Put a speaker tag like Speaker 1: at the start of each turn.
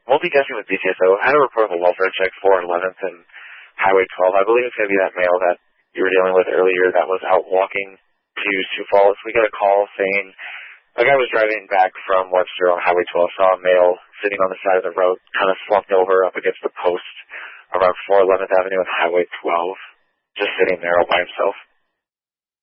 Speaker 1: multitasking with BCSO. I had a report of a welfare check for 11th and Highway 12. I believe it's going to be that male that you were dealing with earlier that was out walking to Sioux Falls. We got a call saying a guy was driving back from Webster on Highway 12, saw a male sitting on the side of the road, kind of slumped over up against the post around 411th Avenue and Highway 12, just sitting there all by himself.